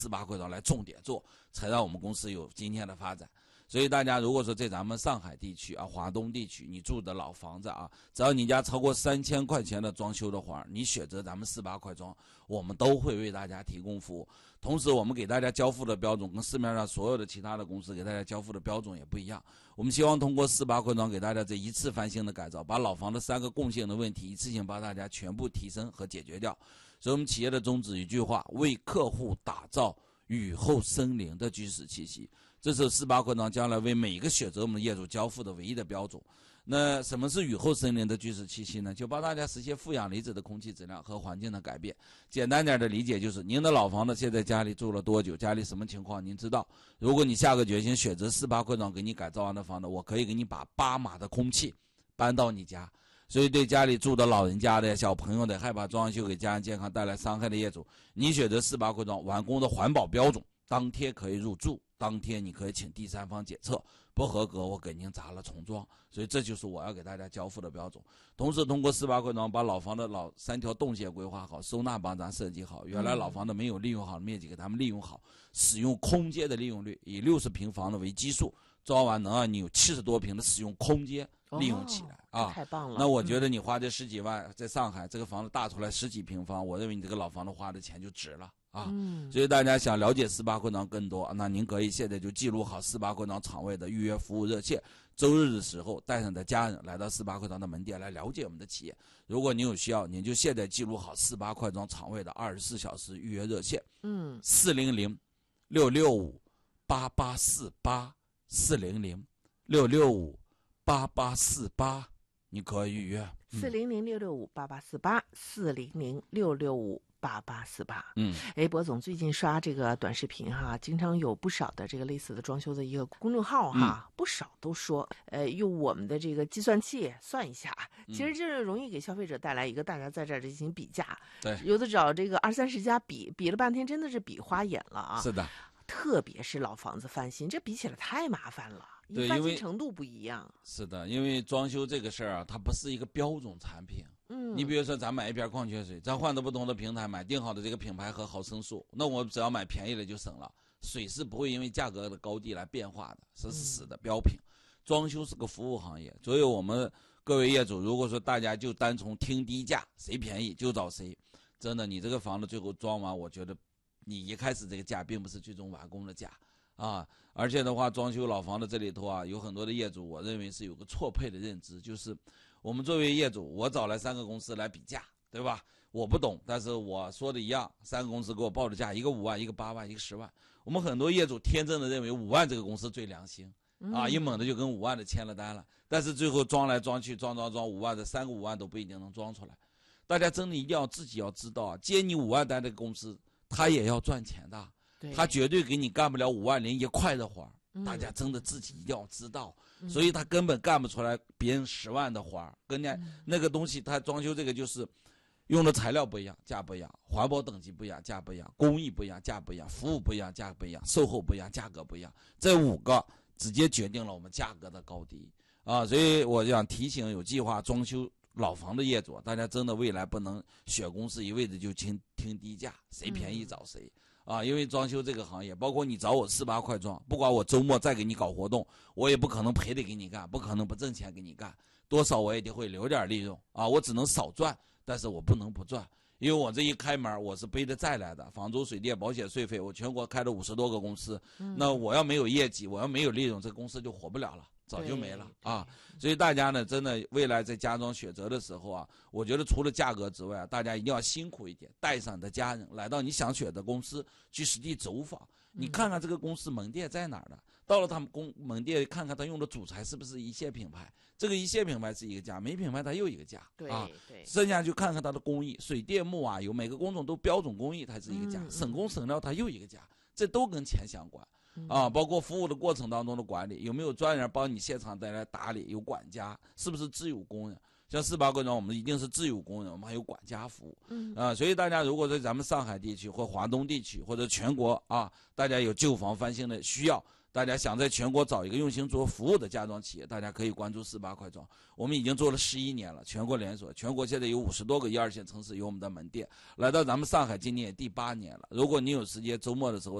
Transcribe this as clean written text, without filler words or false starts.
4、8块庄来重点做，才让我们公司有今天的发展。所以大家如果说在咱们上海地区啊、华东地区，你住的老房子啊，只要你家超过3000块钱的装修的话，你选择咱们4、8块庄，我们都会为大家提供服务。同时，我们给大家交付的标准跟市面上所有的其他的公司给大家交付的标准也不一样。我们希望通过4、8块庄给大家这一次翻新的改造，把老房的3个共性的问题一次性把大家全部提升和解决掉。所以我们企业的宗旨一句话：为客户打造雨后生灵的居室气息。这是4、8块庄将来为每一个选择我们的业主交付的唯一的标准。那什么是雨后生灵的居室气息呢？就帮大家实现负氧离子的空气质量和环境的改变。简单点的理解就是，您的老房子现在家里住了多久，家里什么情况您知道。如果你下个决心选择4、8块庄给你改造完的房子，我可以给你把8码的空气搬到你家。所以对家里住的老人家的、小朋友的、害怕装修给家人健康带来伤害的业主，你选择4、8块庄完工的环保标准，当天可以入住，当天你可以请第三方检测，不合格我给您砸了重装。所以这就是我要给大家交付的标准。同时通过4、8块庄把老房的3条动线规划好，收纳帮咱设计好，原来老房的没有利用好的面积给他们利用好，使用空间的利用率以60平方的为基数，装完能让你有70多平的使用空间利用起来啊！ 太棒了！ 那我觉得你花这10几万，在上海这个房子大出来10几平方，我认为你这个老房子花的钱就值了啊！所以大家想了解4、8块庄更多，那您可以现在就记录好4、8块庄场位的预约服务热线，周日的时候带上你的家人来到4、8块庄的门店来了解我们的企业。如果您有需要，您就现在记录好4、8块庄场位的24小时预约热线，400-665-8848，400-665-8848，你可以预约。 400-665-8848，400-665-8848。博总最近刷这个短视频哈，经常有不少的这个类似的装修的一个公众号哈，不少都说用我们的这个计算器算一下，其实这容易给消费者带来一个大家在这儿进行比价， 对， 有的找这个20-30家比了半天，真的是比花眼了啊。 是的。 特别是老房子翻新，这比起来太麻烦了， 对， 翻新程度不一样。 是的，因为装修这个事儿啊，它不是一个标准产品。你比如说咱买一瓶矿泉水，咱换到不同的平台买定好的这个品牌和毫升数，那我只要买便宜了就省了。水是不会因为价格的高低来变化的，这是死的标品。装修是个服务行业，所以我们各位业主，如果说大家就单从听低价，谁便宜就找谁，真的，你这个房子最后装完，我觉得你一开始这个价并不是最终完工的价啊。而且的话，装修老房子这里头啊，有很多的业主，我认为是有个错配的认知，就是我们作为业主，我找来3个公司来比价，对吧？我不懂，但是我说的一样，3个公司给我报的价，一个5万，一个8万，一个10万。我们很多业主天真的认为5万这个公司最良心啊，一猛的就跟5万的签了单了，但是最后装来装去，装5万的3个5万都不一定能装出来。大家真的一定要自己要知道啊，接你5万单这个公司，他也要赚钱的，他绝对给你干不了5万零1块的活儿。大家真的自己一定要知道，所以他根本干不出来别人10万的活儿。跟那个东西，他装修这个就是用的材料不一样，价不一样，环保等级不一样，价不一样，工艺不一样，价不一样，服务不一样，价不一样，售后不一样，价格不一样。这5个直接决定了我们价格的高低啊！所以我想提醒有计划装修老房的业主，大家真的未来不能选公司一味的就听低价，谁便宜找谁啊！因为装修这个行业，包括你找我4、8块庄，不管我周末再给你搞活动，我也不可能赔的给你干，不可能不挣钱给你干，多少我也得会留点利润啊！我只能少赚，但是我不能不赚，因为我这一开门我是背着债来的，房租、水电、保险、税费，我全国开了50多个公司，那我要没有业绩，我要没有利润，这公司就活不了了。早就没了啊！所以大家呢，真的未来在家装选择的时候啊，我觉得除了价格之外，大家一定要辛苦一点，带上你的家人来到你想选的公司去实地走访，你看看这个公司门店在哪儿的，到了他们门店看看他用的主材是不是一线品牌，这个一线品牌是一个价，没品牌它又一个价啊。剩下去看看它的工艺，水电木瓦油每个工种都标准工艺，它是一个价，省工省料它又一个价，这都跟钱相关。包括服务的过程当中的管理，有没有专人帮你现场带来打理，有管家，是不是自有工人？像4、8块庄，我们一定是自有工人，我们还有管家服务。所以大家如果在咱们上海地区或华东地区或者全国啊，大家有旧房翻新的需要， 大家想在全国找一个用心做服务的家装企业，大家可以关注48块装。我们已经做了11年了，全国连锁，全国现在有50多个1、2线城市有我们的门店。来到咱们上海，今年也第8年了。如果你有时间，周末的时候